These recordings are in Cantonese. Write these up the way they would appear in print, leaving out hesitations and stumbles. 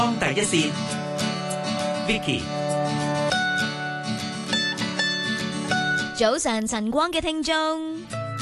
第一線 Vicky， 早晨晨光嘅聽眾，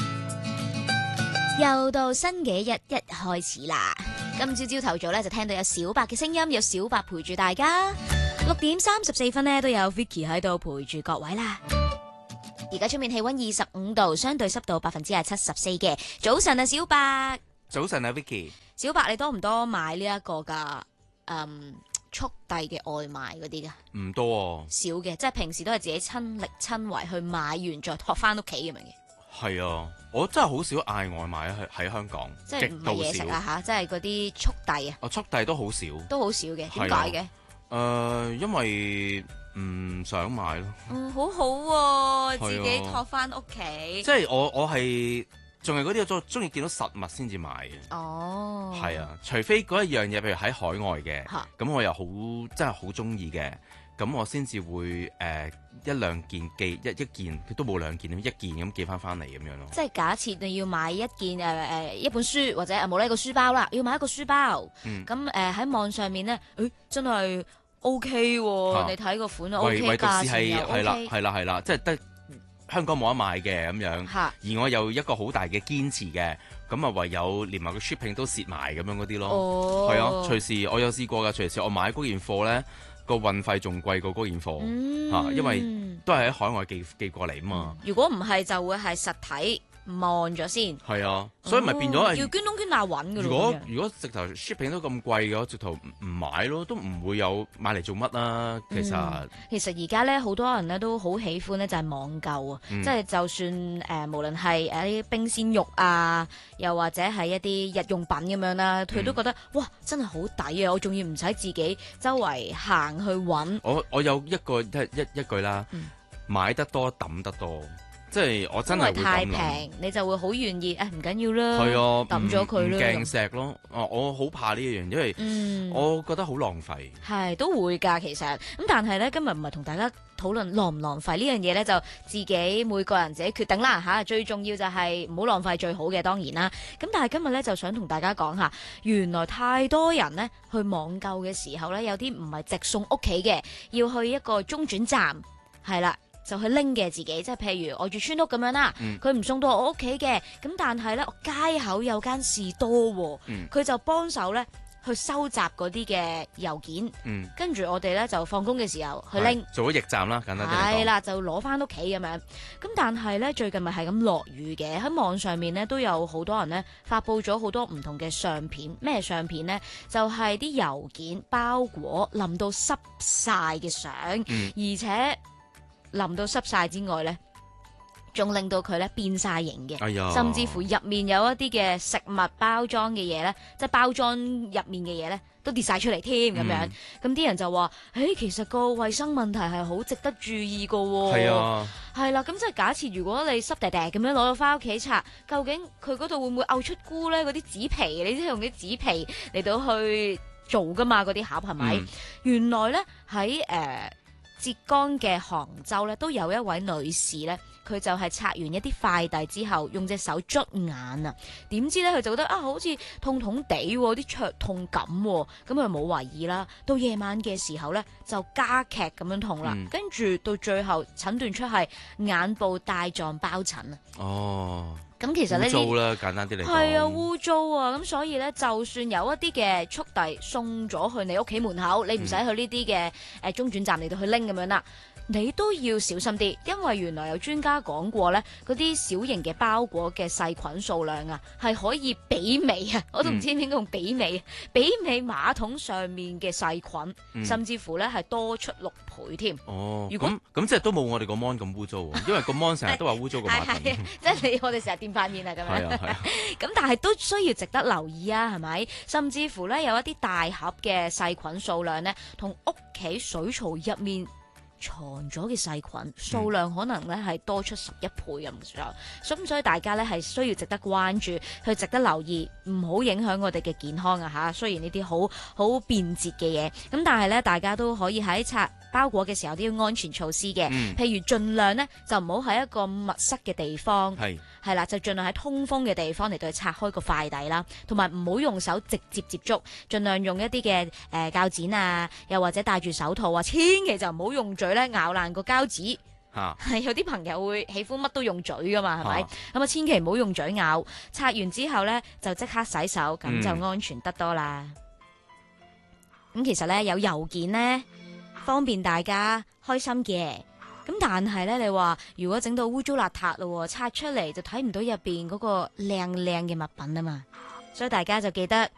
又到新嘅一日開始啦。今朝朝頭早咧就聽到有小白嘅聲音，有小白陪住大家。6:34呢都有 Vicky 喺度陪住各位啦。而家出面氣溫25度，相對濕度74%嘅。早晨啊，小白。 早晨啊 Vicky， 小白你多唔多買呢一個噶速遞嘅外賣嗰啲噶？ 唔多少嘅，即係平時都係自己親力親為去買完再托翻屋企咁樣嘅。 係啊，我真係好少嗌外賣喺香港， 即係唔係嘢食啊吓，即係嗰啲速遞啊。 速遞都好少， 都好少嘅，點解嘅？ 因為唔想買咯。 好好喎，自己托翻屋企。 即係我係仲係嗰啲我中意見到實物先至買嘅。 哦， 係啊，除非嗰一樣嘢，譬如喺海外嘅，咁我又真係好中意嘅，咁我先至會一兩件寄一件，佢都冇兩件，一件咁寄翻嚟咁樣咯。 即係假設你要買一件一本書或者冇呢個書包啦，要買一個書包，咁喺網上面咧，真係 OK 喎，你睇個款 OK， 價錢又 OK， 係啦，即係得香港冇得買嘅咁樣，而我有一個好大嘅堅持嘅，咁啊唯有連埋個 shipping 都蝕埋咁樣嗰啲咯。係啊，隨時我有試過㗎，隨時我買嗰件貨咧，個運費仲貴過嗰件貨，因為都係喺海外寄過嚟啊嘛。 如果唔係就會係實體望咗先。 係啊，所以咪變咗要捐窿捐罅揾㗎咯。 如果直頭 shipping 都咁貴嘅，直頭唔買咯，都唔會有買嚟做乜啦。其實而家咧好多人咧都好喜歡咧就係網購啊，即係就算無論係啲冰鮮肉啊，又或者係一啲日用品咁樣啦，佢都覺得哇真係好抵啊！我仲要唔使自己周圍行去揾。 我有一句啦，買得多抌得多。即係我真係會咁諗，因為太平，你就會好願意唔緊要啦， 係啊， 抌咗佢啦， 唔鏡石咯。我好怕呢一樣，因為我覺得好浪費。 係都會㗎，其實咁，但係咧今日唔係同大家討論浪唔浪費呢樣嘢咧，就自己每個人自己決定啦嚇。最重要就係唔好浪費最好嘅，當然啦。咁但係今日咧就想同大家講下，原來太多人咧去網購嘅時候咧，有啲唔係直送屋企嘅，要去一個中轉站，係啦。就去拎嘅自己，即係譬如我住村屋咁樣啦，佢唔送到我屋企嘅，咁但係咧我街口有間士多，佢就幫手咧去收集嗰啲嘅郵件，跟住我哋咧就放工嘅時候去拎， 做咗驛站啦，簡單啲嚟講。 係啦，就攞翻屋企咁樣。咁但係咧最近咪係咁落雨嘅，喺網上面咧都有好多人咧發佈咗好多唔同嘅相片，咩相片咧？就係啲郵件包裹淋到濕晒嘅相，而且淋到濕晒之外咧，仲令到佢咧變晒形嘅，甚至乎入面有一啲嘅食物包裝嘅嘢咧，即係包裝入面嘅嘢咧，都跌晒出嚟添咁樣。咁啲人就話：其實個衛生問題係好值得注意㗎喎。 係啊， 係啦。咁即係假設如果你濕滴滴咁樣攞到翻屋企拆，究竟佢嗰度會唔會嘔出菇咧？嗰啲紙皮，你都用啲紙皮嚟到去做㗎嘛？嗰啲盒係咪？原來咧喺浙江嘅杭州咧，都有一位女士咧，佢就係拆完一啲快遞之後，用隻手捽眼啊，點知咧佢就覺得好似痛痛地喎，啲灼痛感喎，咁佢冇懷疑啦。到夜晚嘅時候咧，就加劇咁樣痛啦，跟住到最後診斷出係眼部帶狀疱疹啊。咁其實呢污糟啦，簡單啲嚟講係啊，污糟啊，咁所以咧，就算有一啲嘅速遞送咗去你屋企門口，你唔使去呢啲嘅中轉站嚟到去拎咁樣啦。你都要小心啲，因為原來有專家講過咧，嗰啲小型嘅包裹嘅細菌數量啊，係可以媲美啊，我都唔知點講媲美，媲美馬桶上面嘅細菌，甚至乎咧係多出6倍添。 如果咁即係都冇我哋個 mon 咁污糟喎，因為個 mon 成日都話污糟個馬桶。 即係我哋成日掂塊面啊咁樣。咁但係都需要值得留意啊，係咪？甚至乎咧有一啲大盒嘅細菌數量咧，同屋企水槽入面藏咗嘅細菌數量可能咧係多出11倍咁上，所以大家咧係需要值得關注，去值得留意，唔好影響我哋嘅健康啊嚇。雖然呢啲好便捷嘅嘢，咁但係咧大家都可以喺包裹嘅時候都要安全措施嘅，譬如盡量咧就唔好喺一個密塞嘅地方，係啦，就盡量喺通風嘅地方嚟到去拆開個快遞啦，同埋唔好用手直接接觸，盡量用一啲嘅鉸剪啊，又或者戴住手套啊，千祈就唔好用嘴咧咬爛個膠紙。係有啲朋友會喜歡乜都用嘴噶嘛，係咪？咁啊，千祈唔好用嘴咬。拆完之後咧，就即刻洗手，咁就安全得多啦。咁其實咧有郵件咧，方便大家開心嘅。咁但係咧，你話如果整到污糟邋遢咯，拆出嚟就睇唔到入邊嗰個靚靚嘅物品啊嘛。所以大家就記得